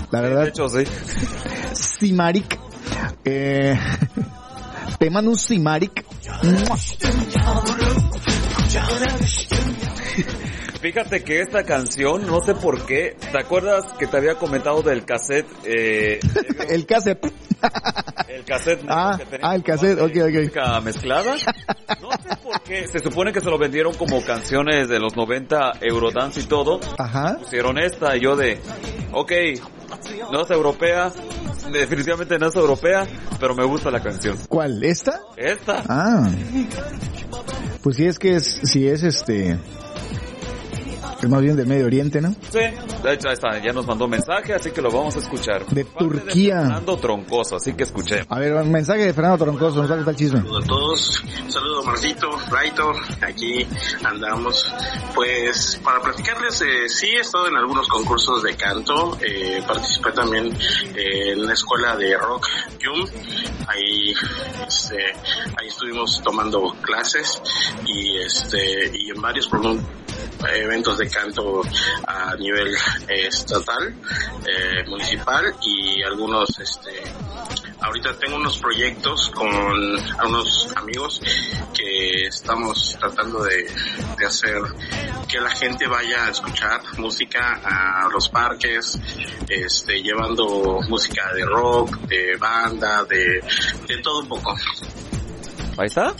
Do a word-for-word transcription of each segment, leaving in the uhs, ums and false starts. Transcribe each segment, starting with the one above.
la verdad. De hecho, sí. Simarik. Eh, te mando un Simarik. Fíjate que esta canción, no sé por qué, ¿te acuerdas que te había comentado del cassette? Eh, el cassette. El cassette. Ah, que tenía ah, el cassette, ok, ok. Música mezclada. No sé por qué, se supone que se lo vendieron como canciones de los noventa, Eurodance y todo. Ajá. Pusieron esta y yo de, ok, no es europea, definitivamente no es europea, pero me gusta la canción. ¿Cuál? ¿Esta? Esta. Ah. Pues si es que es, si es este... Es más bien del Medio Oriente, ¿no? Sí, de hecho está, ya nos mandó mensaje, así que lo vamos a escuchar. De Parte Turquía. De Fernando Troncoso, así que escuché. A ver, un mensaje de Fernando Troncoso, nos va a contar el chisme. Saludos a todos, saludos Marcito, Raito, aquí andamos. Pues para platicarles, eh, sí he estado en algunos concursos de canto, eh, participé también eh, en la escuela de rock Yum, ahí, este, ahí estuvimos tomando clases y este y en varios programas, eventos de canto a nivel eh, estatal, eh, municipal y algunos, este, ahorita tengo unos proyectos con unos amigos que estamos tratando de, de hacer que la gente vaya a escuchar música a los parques, este, llevando música de rock, de banda, de, de todo un poco. Ahí está.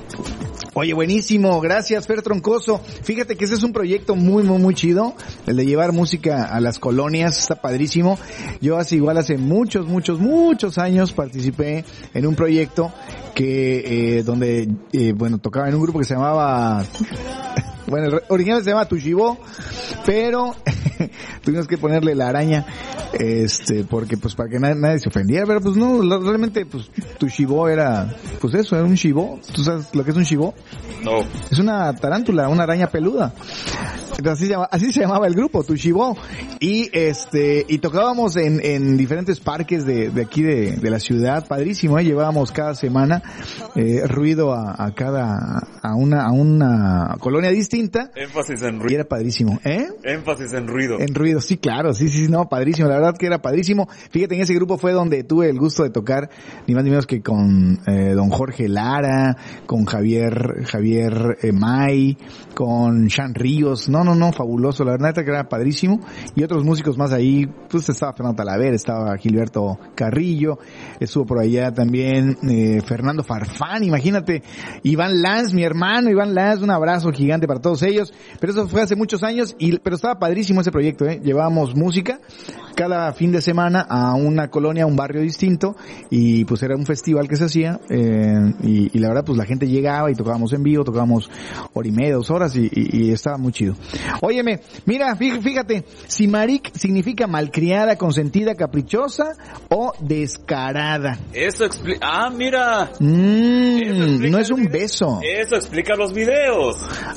Oye, buenísimo, gracias Fer Troncoso. Fíjate que ese es un proyecto muy, muy, muy chido, el de llevar música a las colonias, está padrísimo. Yo hace igual hace muchos, muchos, muchos años participé en un proyecto que, eh, donde, eh, bueno, tocaba en un grupo que se llamaba, bueno, el original se llama Tushibo, pero tuvimos que ponerle la araña, este, porque pues para que nadie, nadie se ofendiera, pero pues no, realmente pues Tushibo era, pues eso, era un shibo. ¿Tú sabes lo que es un shibo? No. Es una tarántula, una araña peluda. Así se, llama, así se llamaba el grupo, Tushibo. Y este, y tocábamos en, en diferentes parques de, de aquí de, de la ciudad, padrísimo, ¿eh? Llevábamos cada semana, eh, ruido a, a cada, a una, a una colonia distinta. Énfasis en Y ruido. era padrísimo, ¿eh? Énfasis en ruido. En ruido, sí, claro, sí, sí, no, padrísimo, la verdad que era padrísimo. Fíjate, en ese grupo fue donde tuve el gusto de tocar, ni más ni menos que con eh, don Jorge Lara, con Javier, Javier eh, May, con Sean Ríos, no, no, no, fabuloso, la verdad que era padrísimo. Y otros músicos más ahí, pues estaba Fernando Talavera, estaba Gilberto Carrillo, estuvo por allá también eh, Fernando Farfán, imagínate, Iván Lanz, mi hermano Iván Lanz, un abrazo gigante para todos ellos, pero eso fue hace muchos años, y pero estaba padrísimo ese proyecto, ¿eh? Llevábamos música cada fin de semana a una colonia, a un barrio distinto, y pues era un festival que se hacía, eh, y, y la verdad pues la gente llegaba y tocábamos en vivo, tocábamos hora y media, dos horas, y, y, y estaba muy chido. Óyeme, mira, fíjate, Simarik significa malcriada, consentida, caprichosa o descarada. Eso explica, ah, mira. Mmm, no es un beso. Eso explica los videos.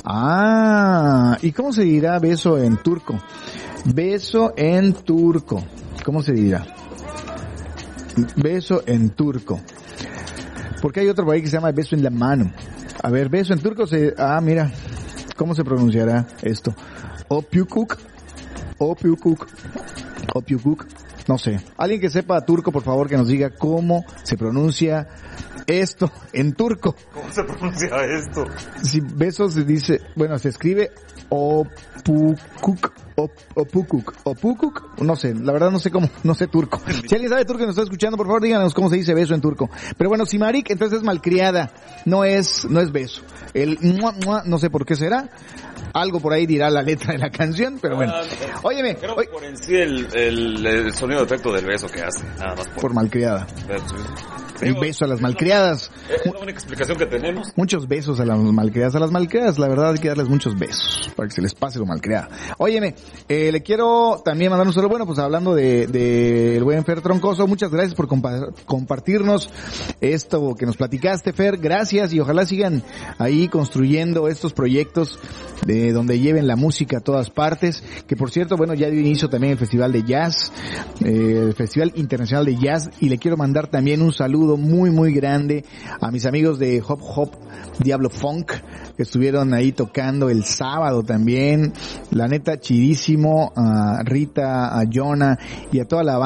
Ah, ¿y cómo se dirá beso en turco? Beso en turco. ¿Cómo se dirá? Beso en turco. Porque hay otro por ahí que se llama beso en la mano. A ver, beso en turco se... Ah, mira. ¿Cómo se pronunciará esto? Opiukuk. Opiukuk. Opiukuk. No sé. Alguien que sepa turco, por favor, que nos diga cómo se pronuncia esto en turco. ¿Cómo se pronuncia esto? Si beso se dice... Bueno, se escribe Opukuk. Op, opukuk, opukuk, no sé, la verdad no sé cómo, no sé turco. Si alguien sabe turco y nos está escuchando, por favor díganos cómo se dice beso en turco. Pero bueno, Simarik entonces es malcriada, no es, no es beso. El mua, mua, no sé por qué será. Algo por ahí dirá la letra de la canción, pero bueno. Óyeme. Creo oye, que por en sí el, el, el sonido de efecto del beso que hace, nada más por, por malcriada. Beso. El beso a las malcriadas. Es la única explicación que tenemos. Muchos besos a las malcriadas. A las malcriadas, la verdad, hay que darles muchos besos para que se les pase lo malcriada. Óyeme, eh, le quiero también mandar un saludo. Bueno, pues hablando de, de el buen Fer Troncoso, muchas gracias por compa- compartirnos esto que nos platicaste, Fer. Gracias, y ojalá sigan ahí construyendo estos proyectos de donde lleven la música a todas partes. Que por cierto, bueno, ya dio inicio también el Festival de Jazz, eh, el Festival Internacional de Jazz, y le quiero mandar también un saludo muy muy grande a mis amigos de Hop Hop Diablo Funk, que estuvieron ahí tocando el sábado también, la neta chidísimo, a Rita, a Jonah y a toda la banda